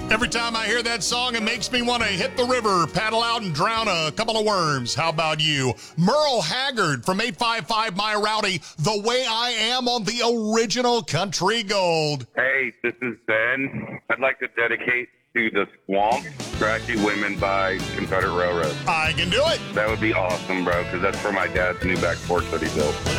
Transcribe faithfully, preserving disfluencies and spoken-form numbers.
Every time I hear that song, it makes me want to hit the river, paddle out, and drown a couple of worms. How about you? Merle Haggard from eight five five My Rowdy, The Way I Am on the original Country Gold. Hey, this is Ben. I'd like to dedicate to The Swamp, Scratchy Women by Confederate Railroad. I can do it. That would be awesome, bro, because that's for my dad's new back porch that he built.